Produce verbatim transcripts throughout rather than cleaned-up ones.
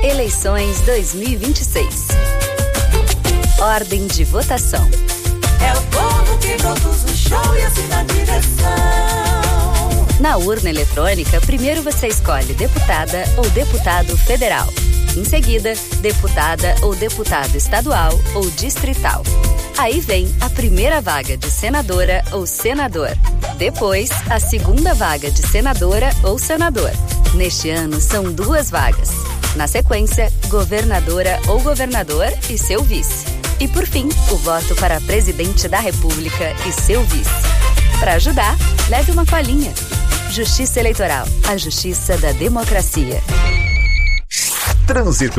Eleições dois mil e vinte e seis. Ordem de votação. É o povo que produz o show e assim na direção. Na urna eletrônica, primeiro você escolhe deputada ou deputado federal. Em seguida, deputada ou deputado estadual ou distrital. Aí vem a primeira vaga de senadora ou senador. Depois, a segunda vaga de senadora ou senador. Neste ano, são duas vagas. Na sequência, governadora ou governador e seu vice. E por fim, o voto para presidente da República e seu vice. Para ajudar, leve uma colinha. Justiça Eleitoral, a justiça da democracia. Trânsito.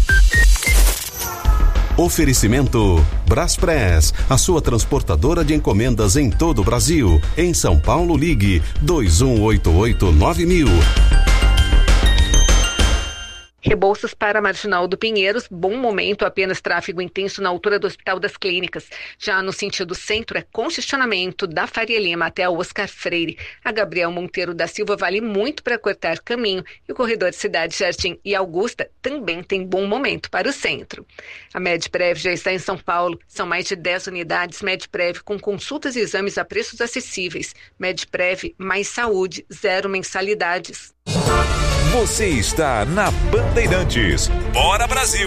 Oferecimento Braspress, a sua transportadora de encomendas em todo o Brasil. Em São Paulo, ligue dois um oito oito nove mil. Rebouças para a Marginal do Pinheiros, bom momento, apenas tráfego intenso na altura do Hospital das Clínicas. Já no sentido centro é congestionamento da Faria Lima até o Oscar Freire. A Gabriel Monteiro da Silva vale muito para cortar caminho e o corredor Cidade Jardim e Augusta também tem bom momento para o centro. A Medprev já está em São Paulo, são mais de dez unidades Medprev com consultas e exames a preços acessíveis. Medprev, mais saúde, zero mensalidades. Você está na Bandeirantes. Bora, Brasil!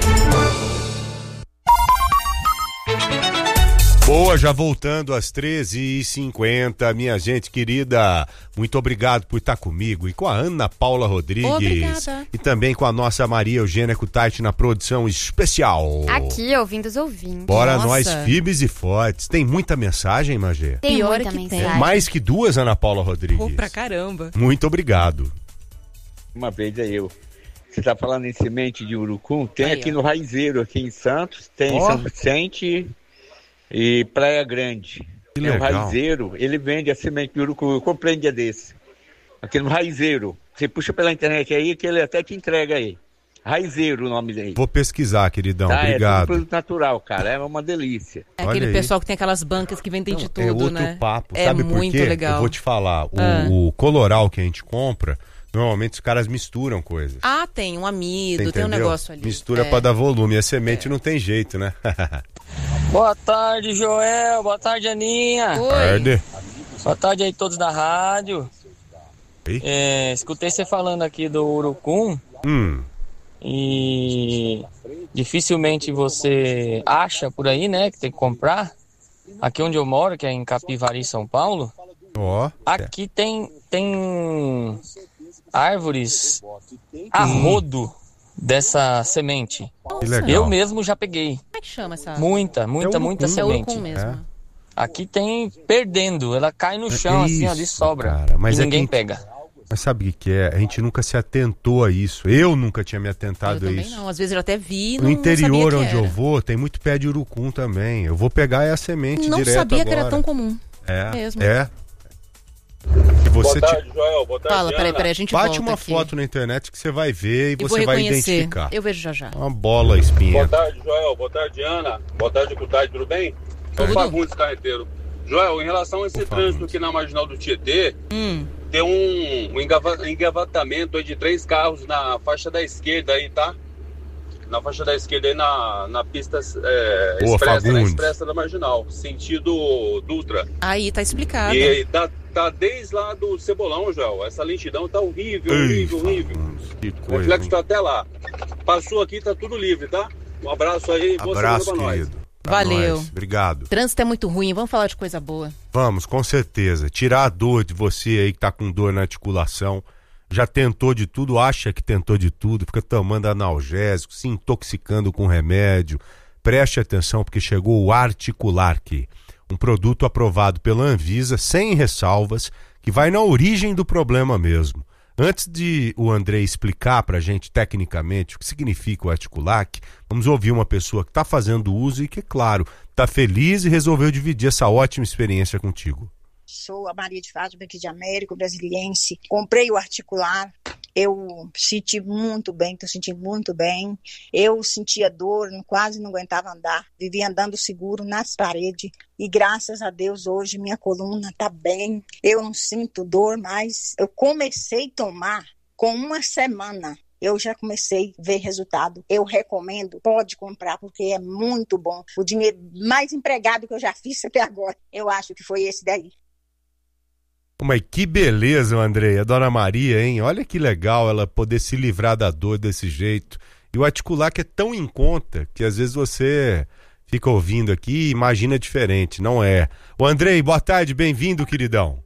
Boa, já voltando às treze e cinquenta, minha gente querida, muito obrigado por estar comigo e com a Ana Paula Rodrigues. Obrigada. E também com a nossa Maria Eugênia Kutaiti na produção especial. Aqui, ouvindo os ouvintes. Bora Nossa. nós, firmes e fortes. Tem muita mensagem, Magê? Tem Pior muita que mensagem. tem. Mais que duas, Ana Paula Rodrigues. Pô, pra caramba. Muito obrigado. Uma vez aí eu. Você tá falando em semente de urucum? Tem Aí, aqui ó. no Raizeiro, aqui em Santos, tem Ó. São Vicente e Praia Grande. Que Tem o legal. Raizeiro, ele vende a semente de urucum. Eu comprei um dia desse. Aqui no Raizeiro. Você puxa pela internet aí que ele até te entrega aí. Raizeiro o nome dele. Vou pesquisar, queridão. Tá, é tudo Obrigado. produto natural, cara. É uma delícia. É Olha aquele aí. pessoal que tem aquelas bancas que vendem de tudo, é outro né? papo. É Sabe por muito quê? legal. Eu vou te falar. O, Ah. o coloral que a gente compra, normalmente os caras misturam coisas. Ah, tem um amido, Você tem um entendeu? negócio ali. Mistura É. pra dar volume. E a semente não tem jeito, né? Boa tarde, Joel. Boa tarde, Aninha. Oi. Tarde. Boa tarde aí todos da rádio. Oi? É, escutei você falando aqui do urucum Hum. e dificilmente você acha por aí, né, que tem que comprar. Aqui onde eu moro, que é em Capivari, São Paulo, Ó. aqui tem, tem árvores a rodo dessa semente. Que legal. Eu mesmo já peguei. Como é que chama essa? Muita, muita, É muita urucum. É semente. urucum mesmo. É. Aqui tem perdendo, ela cai no chão É assim, ó, de isso, sobra. cara, mas e é ninguém que- pega. Mas sabe o que que é? A gente nunca se atentou a isso. Eu nunca tinha me Eu atentado a também isso. não. Às vezes eu até vi e não, No não interior sabia que onde eu era. vou, tem muito pé de urucum também. Eu vou pegar é a semente Não direto sabia agora. que era tão comum. É, mesmo. é. E você Boa te- tarde, Joel. Boa tarde, Fala, peraí, Ana. peraí, a gente bate volta uma aqui. foto na internet que você vai ver e Eu vou você vai reconhecer. identificar. Eu vejo já já. Uma bola Boa espinha. tarde, Joel. Boa tarde, Ana. Boa tarde, Kutaiti. Tudo bem? Sou Tudo. Fagundes Carreteiro. Joel, em relação a esse Ô, trânsito Fagundes. aqui na Marginal do Tietê, Hum. tem um, um engava- engavatamento aí de três carros na faixa da esquerda aí, tá? Na faixa da esquerda aí na, na pista é, Boa, expressa, na Fagundes. expressa da Marginal, sentido Dutra. Aí, tá explicado. E tá, tá desde lá do Cebolão, Joel. Essa lentidão tá horrível, horrível, Ei, horrível. Fagundes, que O coisa, reflexo hein? tá até lá. Passou aqui, tá tudo livre, tá? Um abraço aí, boa Abraço, semana pra nós. querido. Pra Valeu. nós. Obrigado. Trânsito é muito ruim, vamos falar de coisa boa. Vamos, com certeza. Tirar a dor de você aí que tá com dor na articulação. Já tentou de tudo, acha que tentou de tudo, fica tomando analgésico, se intoxicando com remédio. Preste atenção porque chegou o Articulark, um produto aprovado pela Anvisa, sem ressalvas, que vai na origem do problema mesmo. Antes de o André explicar pra gente tecnicamente o que significa o Articulark, vamos ouvir uma pessoa que está fazendo uso e que, claro, está feliz e resolveu dividir essa ótima experiência contigo. Sou a Maria de Fátima aqui de Américo, brasiliense. Comprei o Articular. Eu senti muito bem, estou sentindo muito bem. Eu sentia dor, quase não aguentava andar. Vivia andando seguro nas paredes. E graças a Deus hoje minha coluna está bem. Eu não sinto dor mais. Eu comecei a tomar com uma semana. eu já comecei a ver resultado. Eu recomendo, pode comprar, porque é muito bom. O dinheiro mais empregado que eu já fiz até agora, eu acho que foi esse daí. Mas que beleza, Andrei, a Dona Maria, hein? Olha que legal ela poder se livrar da dor desse jeito. E o articular que é tão em conta que às vezes você fica ouvindo aqui e imagina diferente, não é? O Andrei, boa tarde, bem-vindo, queridão.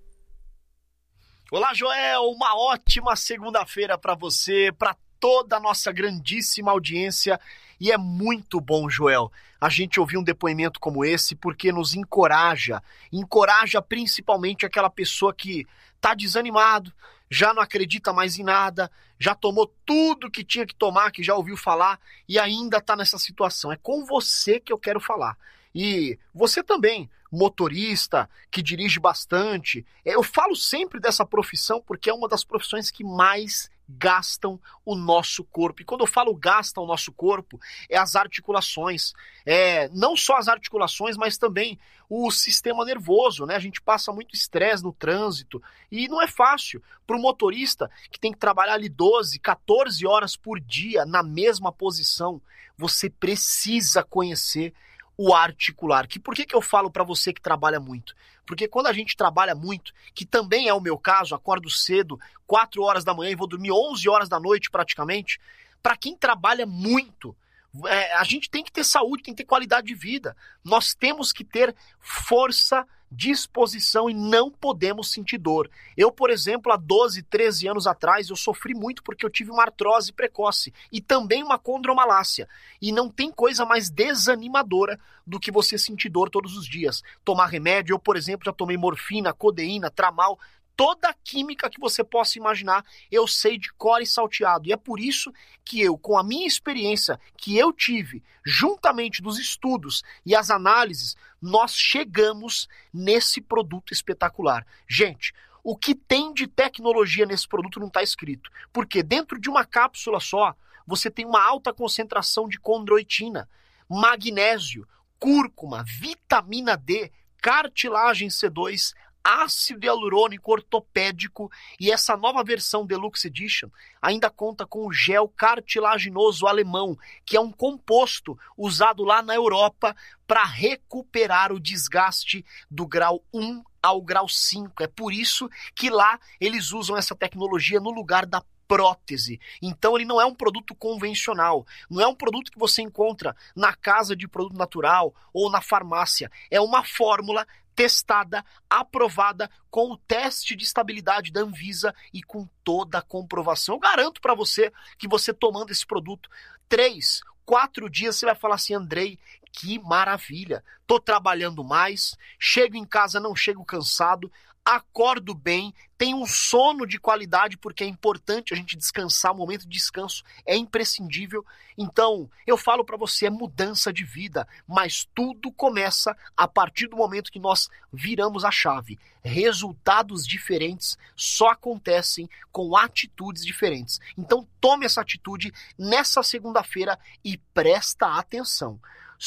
Olá, Joel, uma ótima segunda-feira para você, para toda a nossa grandíssima audiência. E é muito bom, Joel, a gente ouvir um depoimento como esse, porque nos encoraja, encoraja principalmente aquela pessoa que está desanimado, já não acredita mais em nada, já tomou tudo que tinha que tomar, que já ouviu falar e ainda está nessa situação. É com você que eu quero falar. E você também, motorista, que dirige bastante. Eu falo sempre dessa profissão porque é uma das profissões que mais gastam o nosso corpo. E quando eu falo gastam o nosso corpo, é as articulações. É, não só as articulações, mas também o sistema nervoso, né? A gente passa muito estresse no trânsito e não é fácil para o motorista que tem que trabalhar ali doze, quatorze horas por dia na mesma posição. Você precisa conhecer o articular. Que por que, que eu falo para você que trabalha muito? Porque quando a gente trabalha muito, que também é o meu caso, acordo cedo, quatro horas da manhã e vou dormir onze horas da noite praticamente, para quem trabalha muito, é, a gente tem que ter saúde, tem que ter qualidade de vida. Nós temos que ter força, disposição e não podemos sentir dor. Eu, por exemplo, há doze, treze anos atrás, eu sofri muito porque eu tive uma artrose precoce e também uma condromalácia. E não tem coisa mais desanimadora do que você sentir dor todos os dias. Tomar remédio, eu, por exemplo, já tomei morfina, codeína, tramal, toda a química que você possa imaginar, eu sei de cor e salteado. E é por isso que eu, com a minha experiência que eu tive, juntamente dos estudos e as análises, nós chegamos nesse produto espetacular. Gente, o que tem de tecnologia nesse produto não está escrito. Porque dentro de uma cápsula só, você tem uma alta concentração de condroitina, magnésio, cúrcuma, vitamina D, cartilagem C dois, ácido hialurônico ortopédico e essa nova versão Deluxe Edition ainda conta com o gel cartilaginoso alemão, que é um composto usado lá na Europa para recuperar o desgaste do grau um ao grau cinco. É por isso que lá eles usam essa tecnologia no lugar da prótese. Então ele não é um produto convencional, não é um produto que você encontra na casa de produto natural ou na farmácia. É uma fórmula testada, aprovada com o teste de estabilidade da Anvisa e com toda a comprovação. Eu garanto para você que você tomando esse produto, três, quatro dias, você vai falar assim, Andrei, que maravilha, tô trabalhando mais, chego em casa, não chego cansado, acordo bem, tenho um sono de qualidade, porque é importante a gente descansar, o momento de descanso é imprescindível. Então, eu falo para você, é mudança de vida, mas tudo começa a partir do momento que nós viramos a chave. Resultados diferentes só acontecem com atitudes diferentes. Então, tome essa atitude nessa segunda-feira e presta atenção.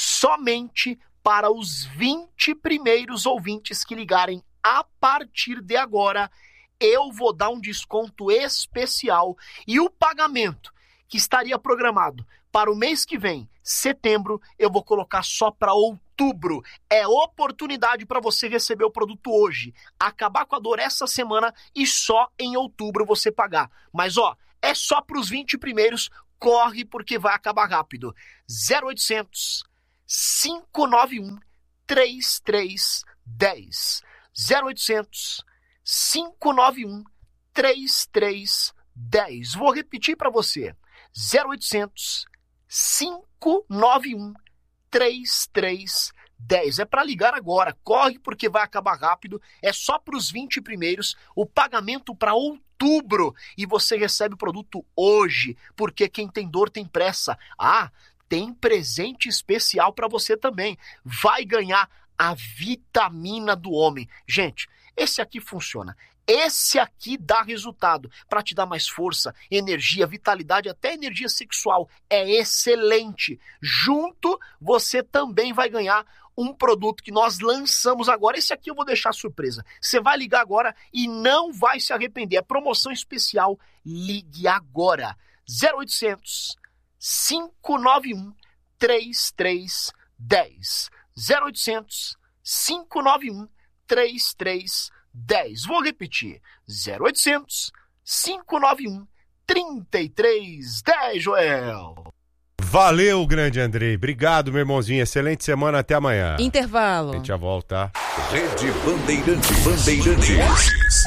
Somente para os vinte primeiros ouvintes que ligarem a partir de agora, eu vou dar um desconto especial e o pagamento que estaria programado para o mês que vem, setembro, eu vou colocar só para outubro. É oportunidade para você receber o produto hoje, acabar com a dor essa semana e só em outubro você pagar. Mas ó, é só para os vinte primeiros, corre porque vai acabar rápido. zero oitocentos, cinco nove um, três três um zero. zero oitocentos, cinco nove um, três três um zero. Vou repetir para você. zero oitocentos, cinco nove um, três três um zero. É para ligar agora. Corre porque vai acabar rápido. É só para os vinte primeiros. O pagamento para outubro. E você recebe o produto hoje. Porque quem tem dor tem pressa. Ah, tem presente especial para você também. Vai ganhar a vitamina do homem. Gente, esse aqui funciona. Esse aqui dá resultado para te dar mais força, energia, vitalidade, até energia sexual. É excelente. Junto, você também vai ganhar um produto que nós lançamos agora. Esse aqui eu vou deixar surpresa. Você vai ligar agora e não vai se arrepender. É promoção especial. Ligue agora. zero oitocentos, cinco nove um, três três um zero. zero oitocentos, cinco nove um, três três um zero. Vou repetir. zero oitocentos, cinco nove um, três três um zero, Joel. Valeu, grande Andrei. Obrigado, meu irmãozinho. Excelente semana. Até amanhã. Intervalo. A gente já volta. Rede Bandeirantes. Bandeirantes.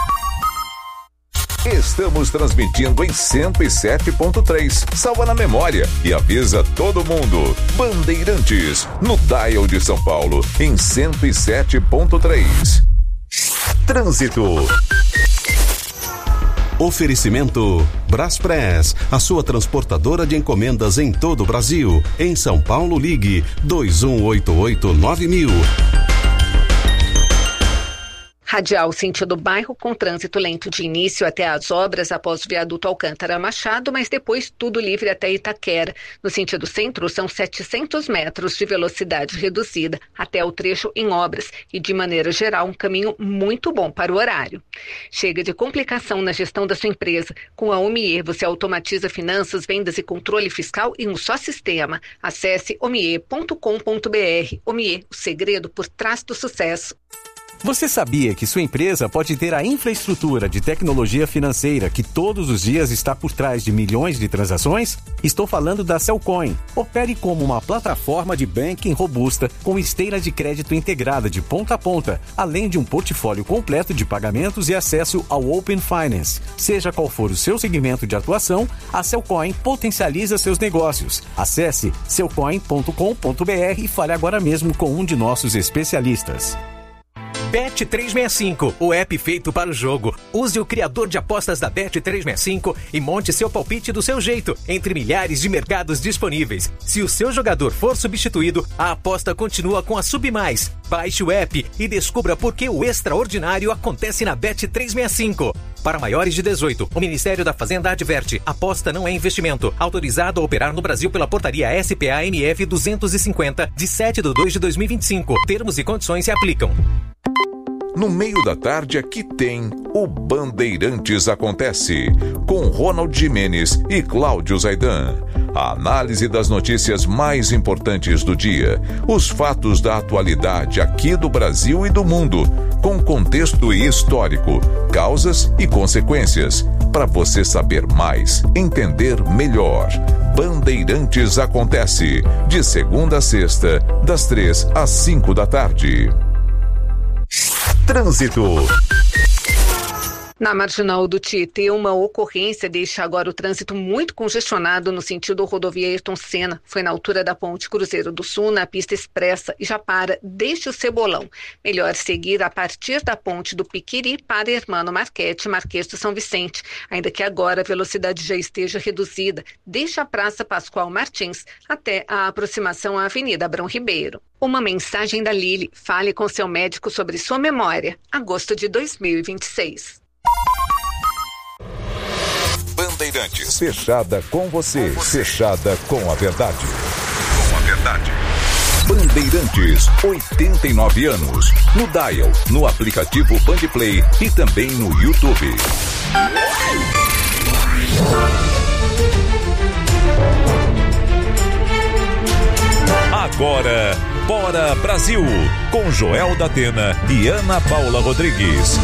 Estamos transmitindo em cento e sete ponto três. Salva na memória e avisa todo mundo. Bandeirantes, no dial de São Paulo, em cento e sete ponto três. Trânsito. Oferecimento Braspress, a sua transportadora de encomendas em todo o Brasil. Em São Paulo, ligue dois um oito oito nove mil. Radial sentido bairro com trânsito lento de início até as obras após o viaduto Alcântara Machado, mas depois tudo livre até Itaquera. No sentido centro são setecentos metros de velocidade reduzida até o trecho em obras e, de maneira geral, um caminho muito bom para o horário. Chega de complicação na gestão da sua empresa. Com a Omie você automatiza finanças, vendas e controle fiscal em um só sistema. Acesse omie ponto com ponto br. Omie, o segredo por trás do sucesso. Você sabia que sua empresa pode ter a infraestrutura de tecnologia financeira que todos os dias está por trás de milhões de transações? Estou falando da Cellcoin. Opere como uma plataforma de banking robusta com esteira de crédito integrada de ponta a ponta, além de um portfólio completo de pagamentos e acesso ao Open Finance. Seja qual for o seu segmento de atuação, a Cellcoin potencializa seus negócios. Acesse cellcoin ponto com ponto br e fale agora mesmo com um de nossos especialistas. Bet trezentos e sessenta e cinco, o app feito para o jogo. Use o criador de apostas da Bet trezentos e sessenta e cinco e monte seu palpite do seu jeito, entre milhares de mercados disponíveis. Se o seu jogador for substituído, a aposta continua com a Submais. Baixe o app e descubra por que o extraordinário acontece na Bet trezentos e sessenta e cinco. Para maiores de dezoito, o Ministério da Fazenda adverte: aposta não é investimento. Autorizado a operar no Brasil pela portaria S P A M F duzentos e cinquenta, de sete de dois de dois mil e vinte e cinco. Termos e condições se aplicam. No meio da tarde aqui tem o Bandeirantes Acontece, com Ronald Gimenez e Cláudio Zaidan. A análise das notícias mais importantes do dia, os fatos da atualidade aqui do Brasil e do mundo, com contexto histórico, causas e consequências, para você saber mais, entender melhor. Bandeirantes Acontece, de segunda a sexta, das três às cinco da tarde. Trânsito. Na marginal do Tietê, uma ocorrência deixa agora o trânsito muito congestionado no sentido rodovia Ayrton Senna. Foi na altura da ponte Cruzeiro do Sul, na pista expressa, e já para desde o Cebolão. Melhor seguir a partir da ponte do Piquiri para Hermano Marquete, Marquês do São Vicente, ainda que agora a velocidade já esteja reduzida, desde a Praça Pascoal Martins até a aproximação à Avenida Abrão Ribeiro. Uma mensagem da Lili: fale com seu médico sobre sua memória. Agosto de dois mil e vinte e seis. Bandeirantes, fechada com você, fechada com a verdade. Com a verdade. Bandeirantes, oitenta e nove anos. No dial, no aplicativo Bandplay e também no YouTube. Agora, Bora Brasil, com Joel da Atena e Ana Paula Rodrigues.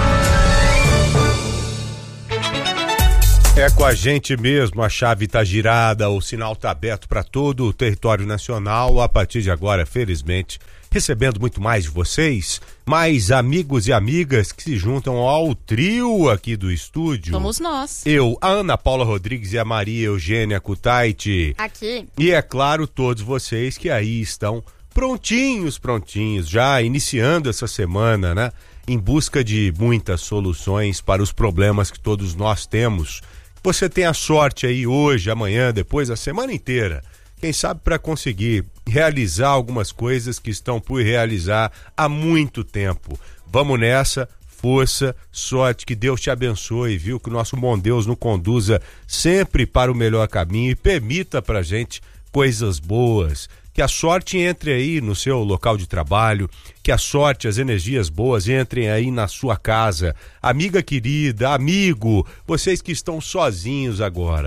É com a gente mesmo, a chave está girada, o sinal está aberto para todo o território nacional. A partir de agora, felizmente, recebendo muito mais de vocês, mais amigos e amigas que se juntam ao trio aqui do estúdio. Somos nós. Eu, a Ana Paula Rodrigues e a Maria Eugênia Kutaiti. Aqui. E é claro, todos vocês que aí estão prontinhos, prontinhos, já iniciando essa semana, né? Em busca de muitas soluções para os problemas que todos nós temos. Você tem a sorte aí hoje, amanhã, depois, a semana inteira, quem sabe para conseguir realizar algumas coisas que estão por realizar há muito tempo. Vamos nessa, força, sorte, que Deus te abençoe, viu? Que o nosso bom Deus nos conduza sempre para o melhor caminho e permita pra gente coisas boas. Que a sorte entre aí no seu local de trabalho, que a sorte, as energias boas entrem aí na sua casa. Amiga querida, amigo, vocês que estão sozinhos agora,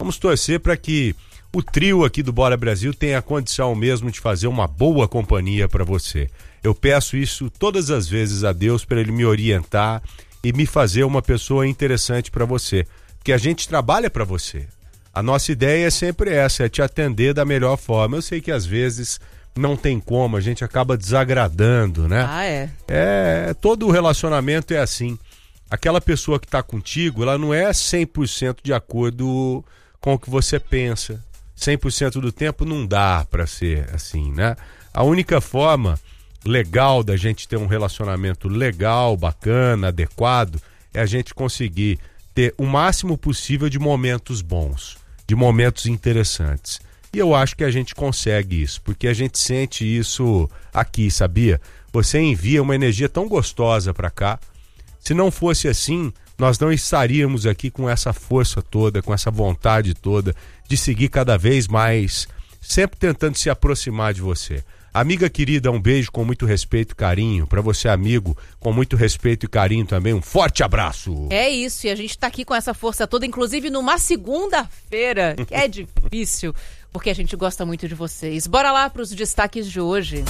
Vamos torcer para que o trio aqui do Bora Brasil tenha a condição mesmo de fazer uma boa companhia para você. Eu peço isso todas as vezes a Deus para Ele me orientar e me fazer uma pessoa interessante para você, porque a gente trabalha para você. A nossa ideia é sempre essa, é te atender da melhor forma. Eu sei que às vezes não tem como, a gente acaba desagradando, né? Ah, é? É, todo o relacionamento é assim. Aquela pessoa que está contigo, ela não é cem por cento de acordo com o que você pensa. cem por cento do tempo não dá para ser assim, né? A única forma legal da gente ter um relacionamento legal, bacana, adequado, é a gente conseguir ter o máximo possível de momentos bons, de momentos interessantes. E eu acho que a gente consegue isso, porque a gente sente isso aqui, sabia? Você envia uma energia tão gostosa para cá. Se não fosse assim, nós não estaríamos aqui com essa força toda, com essa vontade toda de seguir cada vez mais, sempre tentando se aproximar de você. Amiga querida, um beijo com muito respeito e carinho. Para você, amigo, com muito respeito e carinho também, um forte abraço. É isso, e a gente tá aqui com essa força toda, inclusive numa segunda-feira, que é difícil, porque a gente gosta muito de vocês. Bora lá para os destaques de hoje.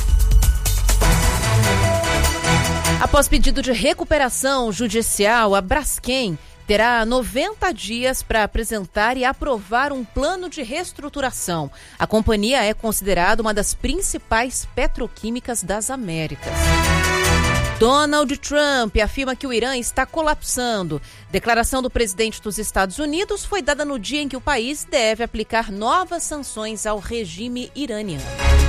Após pedido de recuperação judicial, a Braskem terá noventa dias para apresentar e aprovar um plano de reestruturação. A companhia é considerada uma das principais petroquímicas das Américas. Donald Trump afirma que o Irã está colapsando. Declaração do presidente dos Estados Unidos foi dada no dia em que o país deve aplicar novas sanções ao regime iraniano.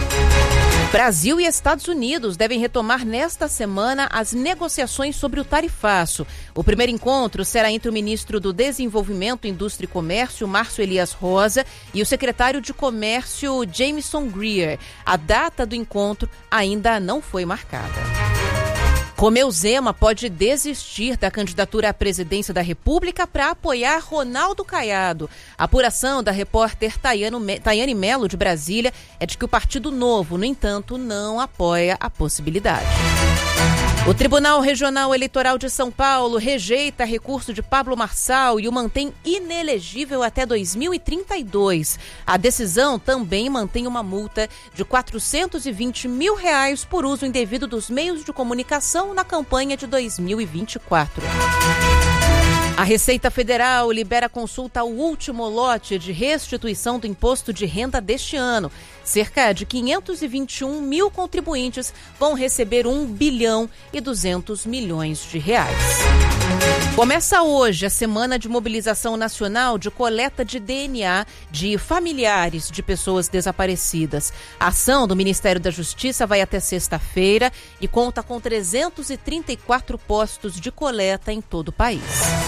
Brasil e Estados Unidos devem retomar nesta semana as negociações sobre o tarifaço. O primeiro encontro será entre o ministro do Desenvolvimento, Indústria e Comércio, Márcio Elias Rosa, e o secretário de Comércio, Jameson Greer. A data do encontro ainda não foi marcada. Romeu Zema pode desistir da candidatura à presidência da República para apoiar Ronaldo Caiado. A apuração da repórter Tayane Melo, de Brasília, é de que o Partido Novo, no entanto, não apoia a possibilidade. O Tribunal Regional Eleitoral de São Paulo rejeita recurso de Pablo Marçal e o mantém inelegível até dois mil e trinta e dois. A decisão também mantém uma multa de quatrocentos e vinte mil reais por uso indevido dos meios de comunicação na campanha de dois mil e vinte e quatro. A Receita Federal libera consulta ao último lote de restituição do imposto de renda deste ano. Cerca de quinhentos e vinte e um mil contribuintes vão receber um bilhão e duzentos milhões de reais. Começa hoje a Semana de Mobilização Nacional de Coleta de D N A de familiares de pessoas desaparecidas. A ação do Ministério da Justiça vai até sexta-feira e conta com trezentos e trinta e quatro postos de coleta em todo o país.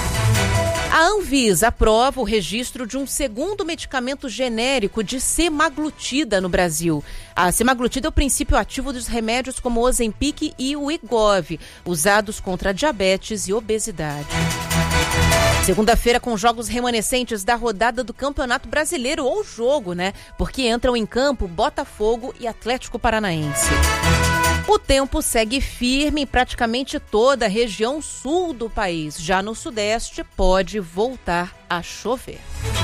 A Anvisa aprova o registro de um segundo medicamento genérico de semaglutida no Brasil. A semaglutida é o princípio ativo dos remédios como o Ozempic e o Wegovy, usados contra diabetes e obesidade. Segunda-feira com jogos remanescentes da rodada do Campeonato Brasileiro, ou jogo, né? Porque entram em campo Botafogo e Atlético Paranaense. O tempo segue firme em praticamente toda a região sul do país. Já no sudeste pode voltar a chover.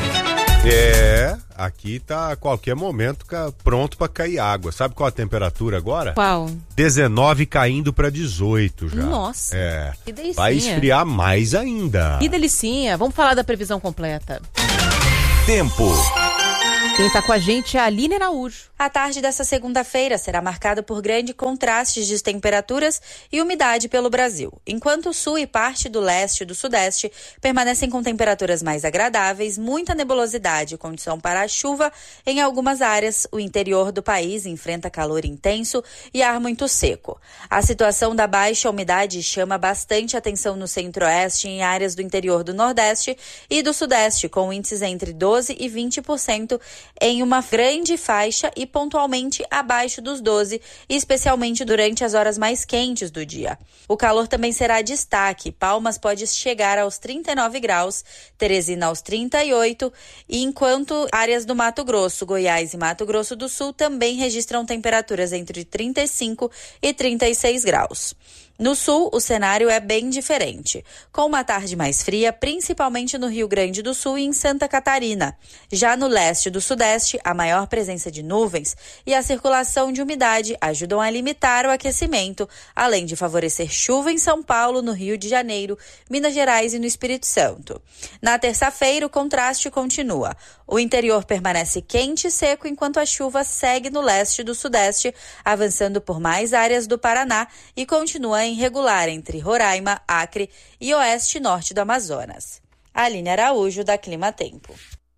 É, aqui tá a qualquer momento pronto para cair água. Sabe qual a temperatura agora? Qual? dezenove caindo para dezoito já. Nossa, é. Que delicinha. Vai esfriar mais ainda. Que delicinha. Vamos falar da previsão completa. Tempo. Quem está com a gente é a Aline Araújo. A tarde dessa segunda-feira será marcada por grande contraste de temperaturas e umidade pelo Brasil, enquanto o sul e parte do leste e do sudeste permanecem com temperaturas mais agradáveis, muita nebulosidade e condição para a chuva em algumas áreas. O interior do país enfrenta calor intenso e ar muito seco. A situação da baixa umidade chama bastante atenção no centro-oeste e em áreas do interior do nordeste e do sudeste, com índices entre doze e vinte por cento em uma grande faixa e pontualmente abaixo dos doze, especialmente durante as horas mais quentes do dia. O calor também será destaque. Palmas pode chegar aos trinta e nove graus, Teresina aos trinta e oito, e enquanto áreas do Mato Grosso, Goiás e Mato Grosso do Sul também registram temperaturas entre trinta e cinco e trinta e seis graus. No sul, o cenário é bem diferente, com uma tarde mais fria, principalmente no Rio Grande do Sul e em Santa Catarina. Já no leste do sudeste, a maior presença de nuvens e a circulação de umidade ajudam a limitar o aquecimento, além de favorecer chuva em São Paulo, no Rio de Janeiro, Minas Gerais e no Espírito Santo. Na terça-feira, o contraste continua. O interior permanece quente e seco, enquanto a chuva segue no leste do sudeste, avançando por mais áreas do Paraná e continua irregular entre Roraima, Acre e oeste e norte do Amazonas. Aline Araújo, da Clima Tempo.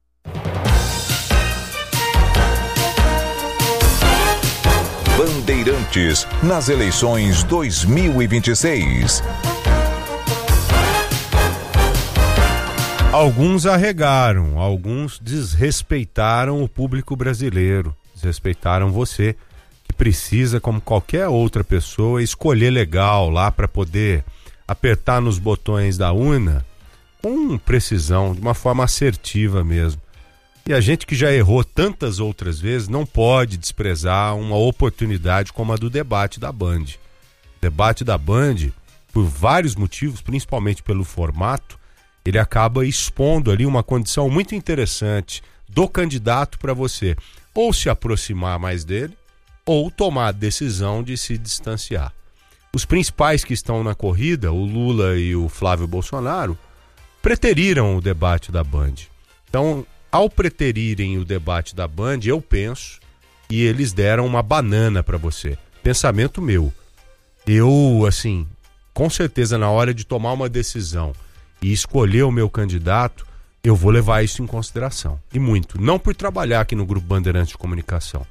Bandeirantes nas eleições dois mil e vinte e seis. Alguns arregaram, alguns desrespeitaram o público brasileiro, desrespeitaram você, que precisa, como qualquer outra pessoa, escolher legal lá para poder apertar nos botões da urna com precisão, de uma forma assertiva mesmo. E a gente que já errou tantas outras vezes não pode desprezar uma oportunidade como a do debate da Band. O debate da Band, por vários motivos, principalmente pelo formato, ele acaba expondo ali uma condição muito interessante do candidato para você ou se aproximar mais dele ou tomar a decisão de se distanciar. Os principais que estão na corrida, o Lula e o Flávio Bolsonaro, preteriram o debate da Band. Então, ao preterirem o debate da Band, eu penso que eles deram uma banana para você. Pensamento meu. Eu, assim, com certeza na hora de tomar uma decisão e escolher o meu candidato, eu vou levar isso em consideração. E muito. Não por trabalhar aqui no Grupo Bandeirantes de Comunicação,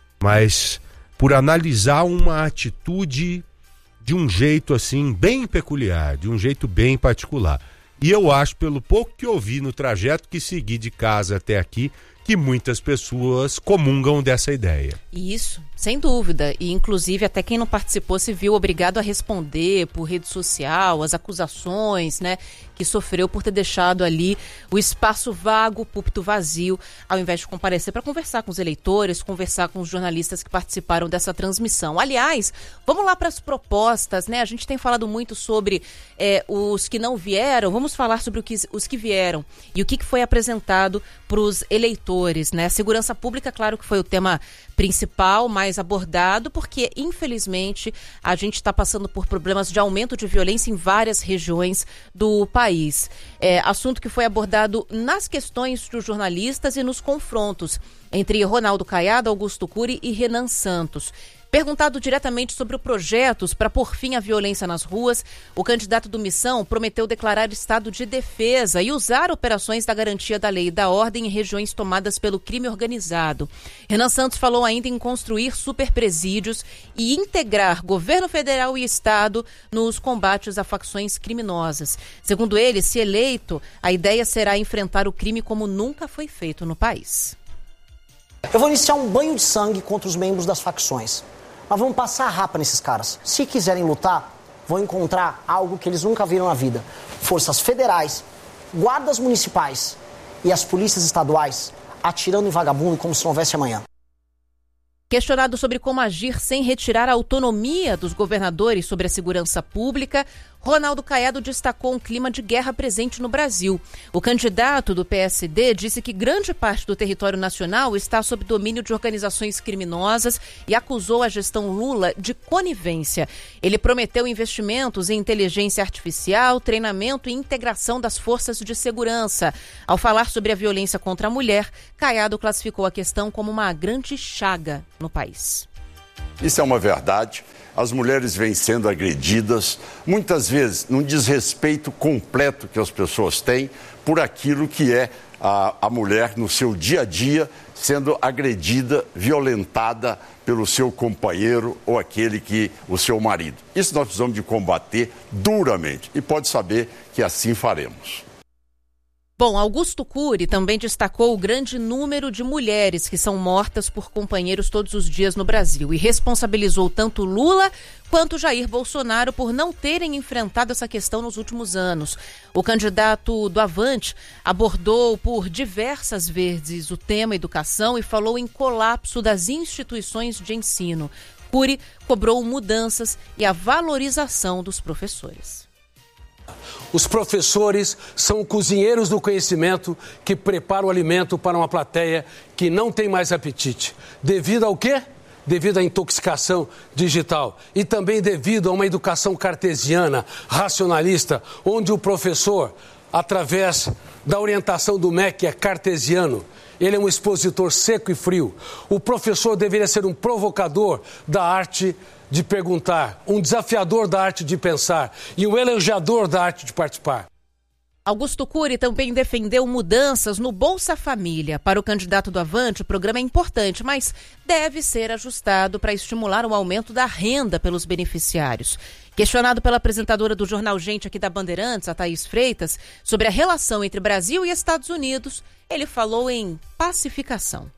mas por analisar uma atitude de um jeito assim bem peculiar, de um jeito bem particular. E eu acho, pelo pouco que eu vi no trajeto que segui de casa até aqui, que muitas pessoas comungam dessa ideia. Isso, sem dúvida. E, inclusive, até quem não participou se viu obrigado a responder por rede social, as acusações, né, que sofreu por ter deixado ali o espaço vago, o púlpito vazio, ao invés de comparecer para conversar com os eleitores, conversar com os jornalistas que participaram dessa transmissão. Aliás, vamos lá para as propostas, né? A gente tem falado muito sobre é, os que não vieram, vamos falar sobre o que, os que vieram e o que foi apresentado para os eleitores, né? Segurança pública, claro que foi o tema principal, mais abordado, porque, infelizmente, a gente está passando por problemas de aumento de violência em várias regiões do país. É, assunto que foi abordado nas questões dos jornalistas e nos confrontos entre Ronaldo Caiado, Augusto Cury e Renan Santos. Perguntado diretamente sobre projetos para pôr fim à violência nas ruas, o candidato do Missão prometeu declarar estado de defesa e usar operações da garantia da lei e da ordem em regiões tomadas pelo crime organizado. Renan Santos falou ainda em construir superpresídios e integrar governo federal e estado nos combates a facções criminosas. Segundo ele, se eleito, a ideia será enfrentar o crime como nunca foi feito no país. Eu vou iniciar um banho de sangue contra os membros das facções. Nós vamos passar a rapa nesses caras. Se quiserem lutar, vão encontrar algo que eles nunca viram na vida. Forças federais, guardas municipais e as polícias estaduais atirando em vagabundo como se não houvesse amanhã. Questionado sobre como agir sem retirar a autonomia dos governadores sobre a segurança pública, Ronaldo Caiado destacou um clima de guerra presente no Brasil. O candidato do P S D disse que grande parte do território nacional está sob domínio de organizações criminosas e acusou a gestão Lula de conivência. Ele prometeu investimentos em inteligência artificial, treinamento e integração das forças de segurança. Ao falar sobre a violência contra a mulher, Caiado classificou a questão como uma grande chaga no país. Isso é uma verdade. As mulheres vêm sendo agredidas, muitas vezes num desrespeito completo que as pessoas têm por aquilo que é a, a mulher no seu dia a dia sendo agredida, violentada pelo seu companheiro ou aquele que o seu marido. Isso nós precisamos de combater duramente e pode saber que assim faremos. Bom, Augusto Cury também destacou o grande número de mulheres que são mortas por companheiros todos os dias no Brasil e responsabilizou tanto Lula quanto Jair Bolsonaro por não terem enfrentado essa questão nos últimos anos. O candidato do Avante abordou por diversas vezes o tema educação e falou em colapso das instituições de ensino. Cury cobrou mudanças e a valorização dos professores. Os professores são cozinheiros do conhecimento que preparam o alimento para uma plateia que não tem mais apetite. Devido ao quê? Devido à intoxicação digital e também devido a uma educação cartesiana, racionalista, onde o professor, através da orientação do M E C, que é cartesiano, ele é um expositor seco e frio. O professor deveria ser um provocador da arte de perguntar, um desafiador da arte de pensar e um elogiador da arte de participar. Augusto Cury também defendeu mudanças no Bolsa Família. Para o candidato do Avante, o programa é importante, mas deve ser ajustado para estimular o aumento da renda pelos beneficiários. Questionado pela apresentadora do Jornal Gente aqui da Bandeirantes, a Thaís Freitas, sobre a relação entre Brasil e Estados Unidos, ele falou em pacificação.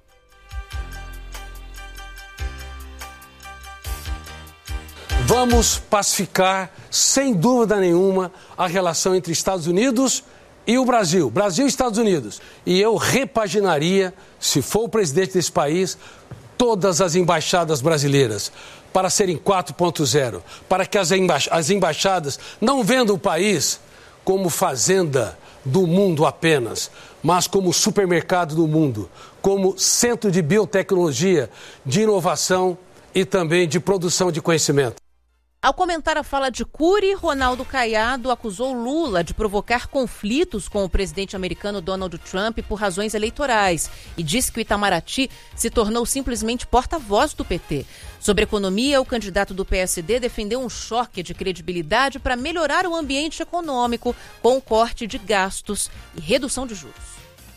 Vamos pacificar, sem dúvida nenhuma, a relação entre Estados Unidos e o Brasil. Brasil e Estados Unidos. E eu repaginaria, se for o presidente desse país, todas as embaixadas brasileiras para serem quatro ponto zero, para que as, emba- as embaixadas não vendam o país como fazenda do mundo apenas, mas como supermercado do mundo, como centro de biotecnologia, de inovação e também de produção de conhecimento. Ao comentar a fala de Cury, Ronaldo Caiado acusou Lula de provocar conflitos com o presidente americano Donald Trump por razões eleitorais e disse que o Itamaraty se tornou simplesmente porta-voz do P T. Sobre economia, o candidato do P S D defendeu um choque de credibilidade para melhorar o ambiente econômico com o corte de gastos e redução de juros.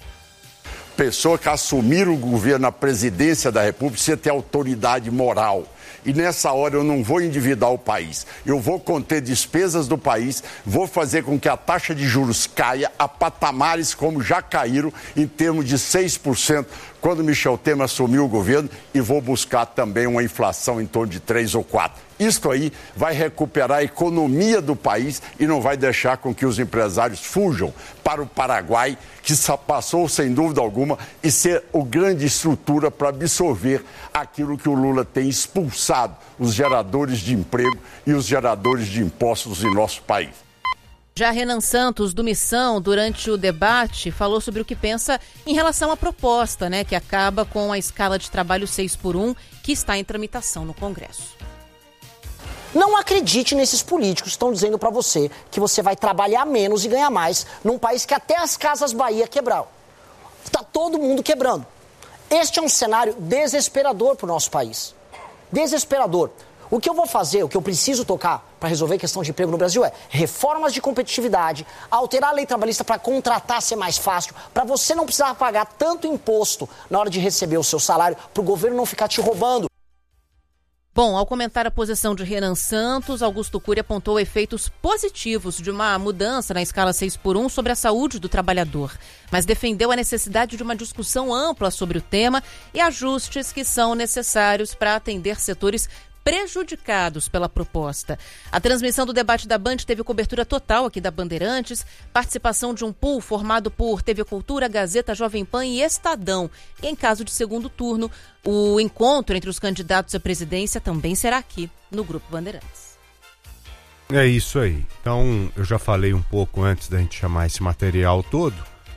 Pessoa que assumir o governo, a presidência da República, precisa ter autoridade moral. E nessa hora eu não vou endividar o país. Eu vou conter despesas do país, vou fazer com que a taxa de juros caia a patamares como já caíram, em termos de seis por cento, quando Michel Temer assumiu o governo, e vou buscar também uma inflação em torno de três ou quatro. Isto aí vai recuperar a economia do país e não vai deixar com que os empresários fujam para o Paraguai, que passou, sem dúvida alguma, e ser a grande estrutura para absorver aquilo que o Lula tem expulsado, os geradores de emprego e os geradores de impostos em nosso país. Já Renan Santos, do Missão, durante o debate, falou sobre o que pensa em relação à proposta, né, que acaba com a escala de trabalho seis por um, que está em tramitação no Congresso. Não acredite nesses políticos que estão dizendo para você que você vai trabalhar menos e ganhar mais num país que até as Casas Bahia quebraram. Está todo mundo quebrando. Este é um cenário desesperador para o nosso país. Desesperador. O que eu vou fazer, o que eu preciso tocar para resolver a questão de emprego no Brasil é reformas de competitividade, alterar a lei trabalhista para contratar ser mais fácil, para você não precisar pagar tanto imposto na hora de receber o seu salário, para o governo não ficar te roubando. Bom, ao comentar a posição de Renan Santos, Augusto Cury apontou efeitos positivos de uma mudança na escala seis por um sobre a saúde do trabalhador, mas defendeu a necessidade de uma discussão ampla sobre o tema e ajustes que são necessários para atender setores prejudicados pela proposta. A transmissão do debate da Band teve cobertura total aqui da Bandeirantes, participação de um pool formado por T V Cultura, Gazeta, Jovem Pan e Estadão. E em caso de segundo turno, o encontro entre os candidatos à presidência também será aqui no Grupo Bandeirantes. É isso aí. Então, eu já falei um pouco antes da gente chamar esse material todo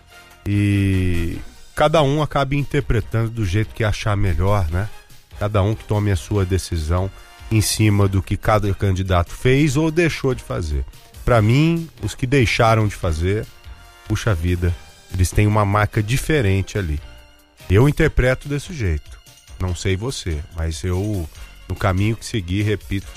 e cada um acaba interpretando do jeito que achar melhor, né? Cada um que tome a sua decisão em cima do que cada candidato fez ou deixou de fazer. Para mim, os que deixaram de fazer, puxa vida, eles têm uma marca diferente ali. Eu interpreto desse jeito. Não sei você, mas eu, no caminho que segui, repito,